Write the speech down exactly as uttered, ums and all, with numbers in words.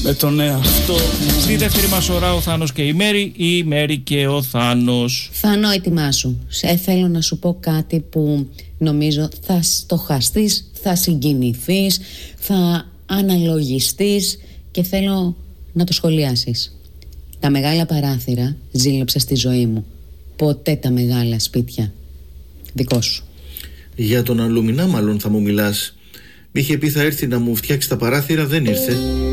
με τον εαυτό μου. Στη δεύτερη μας ώρα ο Θάνος και η Μέρη, η Μέρη και ο Θάνος. Θάνο, ετοιμάσου. Σε θέλω να σου πω κάτι που νομίζω θα στοχαστείς, θα συγκινηθείς, θα αναλογιστείς και θέλω να το σχολιάσεις. Τα μεγάλα παράθυρα ζήλεψα στη ζωή μου. Ποτέ τα μεγάλα σπίτια. Δικό σου. Για τον Αλουμινά μάλλον θα μου μιλάς. Μ' είχε πει θα έρθει να μου φτιάξει τα παράθυρα, δεν ήρθε.